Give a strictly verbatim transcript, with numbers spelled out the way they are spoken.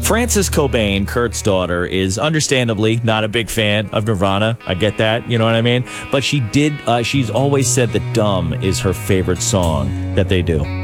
Frances Cobain, Kurt's daughter, is understandably not a big fan of Nirvana. I get that, you know what I mean? But she did, uh, she's always said that Dumb is her favorite song that they do.